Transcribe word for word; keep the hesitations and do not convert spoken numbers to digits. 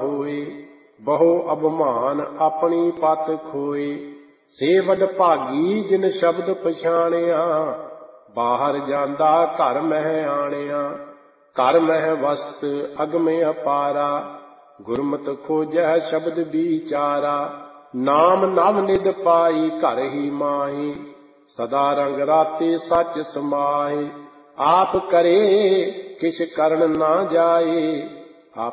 ਹੋਏ। ਬਹੁ ਅਭਿਮਾਨ ਆਪਣੀ ਪਤ ਖੋਏ। ਸੇ ਵਡ ਭਾਗੀ ਜਿਨ ਸ਼ਬਦ ਪਛਾਣਿਆ, ਬਾਹਰ ਜਾਂਦਾ ਘਰ ਮਹਿ ਆਣਿਆ। ਘਰ ਮਹਿ ਵਸਤ ਅਗਮੇ ਅਪਾਰਾ, ਗੁਰਮਤਿ ਖੋਜੈ ਸ਼ਬਦ ਵਿਚਾਰਾ। ਨਾਮ ਨਵ ਨਿਧ ਪਾਈ ਘਰ ਹੀ ਮਾਹੀ, ਸਦਾ ਰੰਗ ਰਾਤੇ ਸੱਚ ਸਮਾਏ। ਆਪ ਕਰੇ ਕਿਛ ਕਰਨ ਨਾ ਜਾਏ,